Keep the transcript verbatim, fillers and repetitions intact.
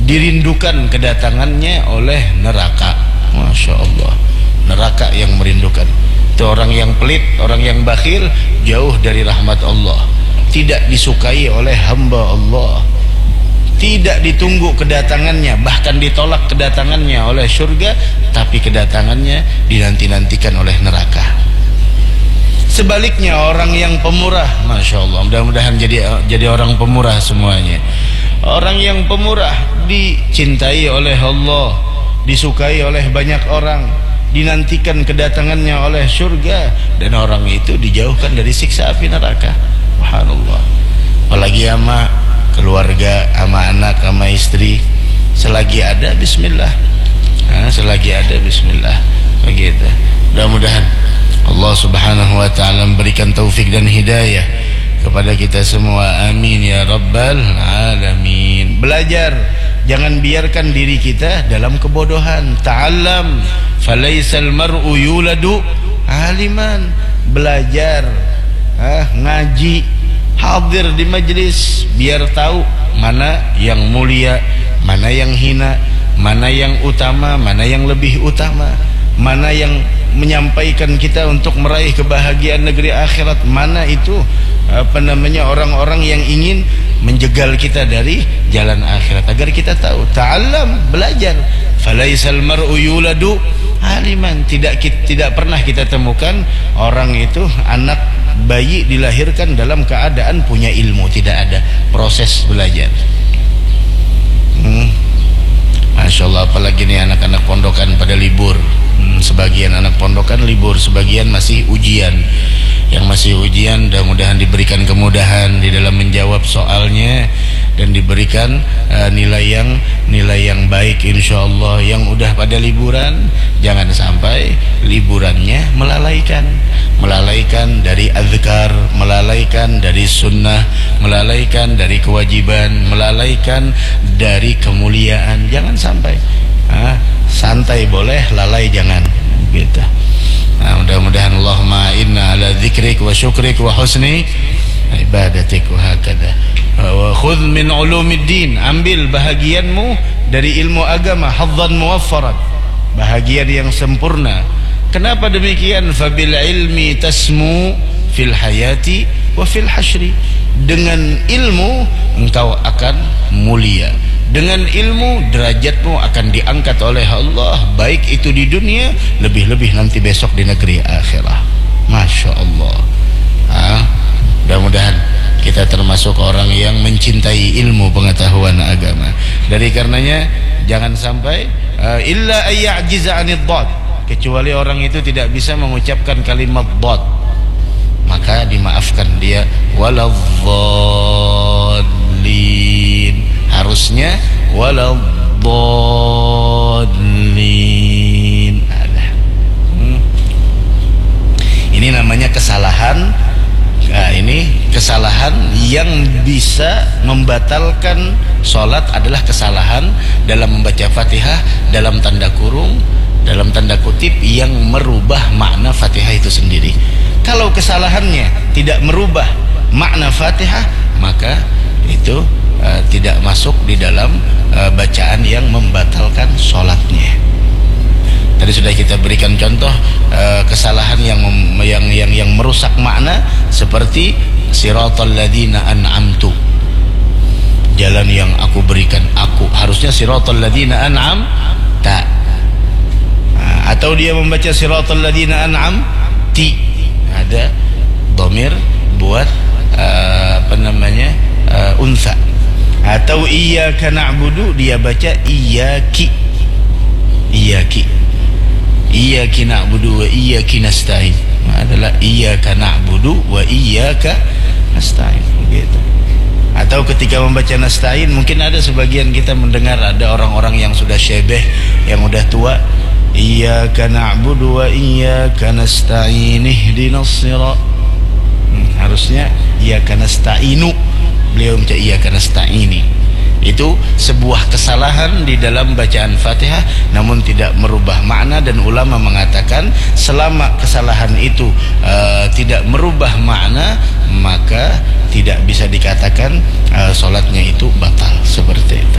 dirindukan kedatangannya oleh neraka. Masya Allah, neraka yang merindukan. Itu orang yang pelit, orang yang bakhil, jauh dari rahmat Allah, tidak disukai oleh hamba Allah, tidak ditunggu kedatangannya, bahkan ditolak kedatangannya oleh surga, tapi kedatangannya dinanti-nantikan oleh neraka. Sebaliknya orang yang pemurah, Masya Allah, mudah-mudahan jadi jadi orang pemurah semuanya. Orang yang pemurah dicintai oleh Allah, disukai oleh banyak orang, dinantikan kedatangannya oleh surga, dan orang itu dijauhkan dari siksa api neraka. Subhanallah. Apalagi sama keluarga, sama anak, sama istri, selagi ada bismillah, nah, selagi ada bismillah, begitu. Mudah-mudahan Allah Subhanahu wa ta'ala memberikan taufik dan hidayah kepada kita semua, amin ya rabbal alamin. Belajar, jangan biarkan diri kita dalam kebodohan. Ta'allam falaisal mar'u yuladu aliman. Belajar, ah, ngaji, hadir di majlis, biar tahu mana yang mulia, mana yang hina, mana yang utama, mana yang lebih utama, mana yang menyampaikan kita untuk meraih kebahagiaan negeri akhirat, mana itu apa namanya orang-orang yang ingin menjegal kita dari jalan akhirat, agar kita tahu. Ta'allam, belajar. Falaisal mar'u yuladu aliman. Tidak tidak pernah kita temukan orang itu, anak bayi dilahirkan dalam keadaan punya ilmu, tidak ada. Proses belajar. hmm. Masya Allah, apalagi nih anak-anak pondokan pada libur. hmm, Sebagian anak pondokan libur, sebagian masih ujian. Yang masih ujian, mudah-mudahan diberikan kemudahan di dalam menjawab soalnya, dan diberikan uh, nilai yang nilai yang baik insyaallah. Yang udah pada liburan, jangan sampai liburannya melalaikan melalaikan dari azkar, melalaikan dari sunnah, melalaikan dari kewajiban, melalaikan dari kemuliaan. Jangan sampai. ah, santai boleh, lalai jangan, gitu. Nah, mudah-mudahan Allahumma inna ala dzikrik wa syukrik wa husni ibadatik wa hakada wa khudh min ulumiddin. Ambil bahagianmu dari ilmu agama, hadzan muwaffaran, bahagian yang sempurna. Kenapa demikian? Fabil ilmi tasmu fil hayati wa fil hasyri. Dengan ilmu engkau akan mulia, dengan ilmu derajatmu akan diangkat oleh Allah, baik itu di dunia, lebih-lebih nanti besok di negeri akhirat. Masya Allah. ah, Mudah-mudahan kita termasuk orang yang mencintai ilmu pengetahuan agama. Dari karenanya jangan sampai uh, illa ayya'jiza 'anid dhad, kecuali orang itu tidak bisa mengucapkan kalimat dhad, maka dimaafkan dia. Waladhdallin, harusnya waladhdallin. Ada. Hmm. Ini namanya kesalahan. Nah, ini kesalahan yang bisa membatalkan sholat adalah kesalahan dalam membaca Fatihah dalam tanda kurung, dalam tanda kutip, yang merubah makna Fatihah itu sendiri. Kalau kesalahannya tidak merubah makna Fatihah, maka itu uh, tidak masuk di dalam uh, bacaan yang membatalkan sholatnya. Tadi sudah kita berikan contoh uh, kesalahan yang, yang yang yang merusak makna, seperti siratal ladzina an'amtu, jalan yang aku berikan aku, harusnya siratal ladzina an'am ta. Nah, atau dia membaca siratal ladzina an'am ti, ada dhamir buat uh, apa namanya uh, unsa. Atau iyyaka na'budu, dia baca iyyaki, iyyaki. Iyyaki na'budu wa iyyaki nasta'in, adalah iyyaka na'budu wa iyyaka nasta'in, gitu. Atau ketika membaca nasta'in, mungkin ada sebagian kita mendengar ada orang-orang yang sudah syebeh, yang udah tua, iyyaka na'budu wa iyyaka nasta'in ihdinas shirat. hmm, harusnya iyyaka nasta'inu, beliau membaca iyyaka nasta'ini. Itu sebuah kesalahan di dalam bacaan Fatihah, namun tidak merubah makna, dan ulama mengatakan selama kesalahan itu uh, tidak merubah makna, maka tidak bisa dikatakan uh, sholatnya itu batal, seperti itu.